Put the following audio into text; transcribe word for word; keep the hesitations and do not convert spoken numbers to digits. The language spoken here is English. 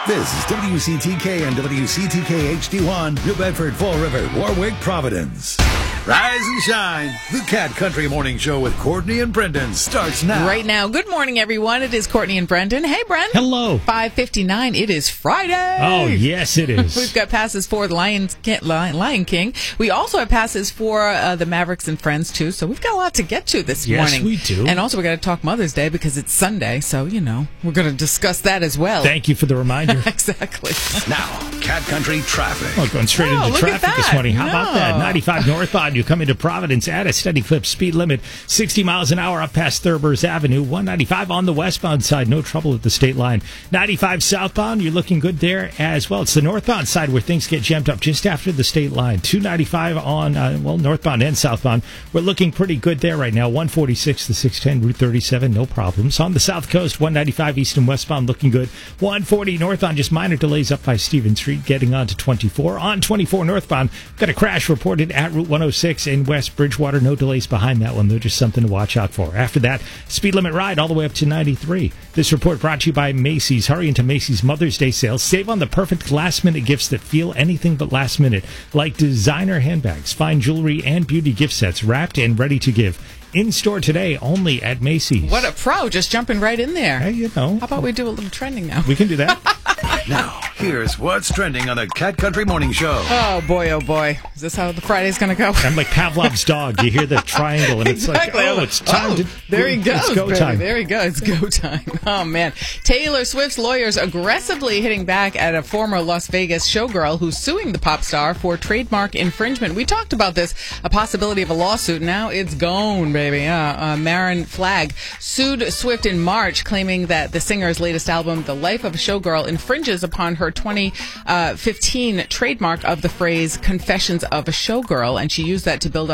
This is W C T K and W C T K H D one, New Bedford, Fall River, Warwick, Providence. Rise and shine. The Cat Country Morning Show with Courtney and Brendan starts now. Right now. Good morning, everyone. It is Courtney and Brendan. Hey, Brent. Hello. five fifty-nine. It is Friday. Oh, yes, it is. We've got passes for the Lions, Lion, Lion King. We also have passes for uh, the Mavericks and Friends, too. So we've got a lot to get to this yes, morning. Yes, we do. And also, we're going to talk Mother's Day because it's Sunday. So, you know, we're going to discuss that as well. Thank you for the reminder. Exactly. Now, Cat Country traffic. Oh, going straight oh, into traffic this morning. How no. about that? ninety-five northbound, you come into Providence at a steady clip, speed limit sixty miles an hour up past Thurber's Avenue. one ninety-five on the westbound side, no trouble at the state line. ninety-five southbound, you're looking good there as well. It's the northbound side where things get jammed up just after the state line. two ninety-five on, uh, well, northbound and southbound. We're looking pretty good there right now. one forty-six to six ten, Route thirty-seven, no problems. On the south coast, one ninety-five east and westbound, looking good. one forty northbound, just minor delays up by Stevens Street, getting on to twenty-four. On twenty-four northbound, got a crash reported at Route one oh six in West Bridgewater. No delays behind that one, though, just something to watch out for. After that, speed limit ride all the way up to ninety-three. This report brought to you by Macy's. Hurry into Macy's Mother's Day sale. Save on the perfect last-minute gifts that feel anything but last minute, like designer handbags, fine jewelry, and beauty gift sets wrapped and ready to give. In store today, only at Macy's. What a pro, just jumping right in there. Hey, you know. How about we do a little trending now? We can do that. Now, here's what's trending on the Cat Country Morning Show. Oh, boy, oh, boy. Is this how the Friday's going to go? I'm like Pavlov's dog. You hear the triangle, and it's exactly. like, oh, it's time oh, to... There he goes, It's go baby. time. There he goes. Go time. Oh, man. Taylor Swift's lawyers aggressively hitting back at a former Las Vegas showgirl who's suing the pop star for trademark infringement. We talked about this, a possibility of a lawsuit. Now it's gone, baby. Uh, uh, Marin Flagg sued Swift in March, claiming that the singer's latest album, The Life of a Showgirl, infringes upon her twenty fifteen trademark of the phrase Confessions of a Showgirl, and she used that to build up